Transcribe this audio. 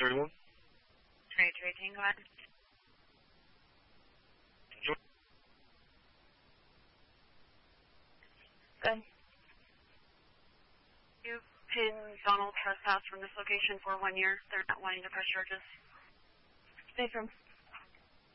31. Trade, Tango ahead. Good. You pin Donald trespass from this location for 1 year. They're not wanting to press charges. Stay firm.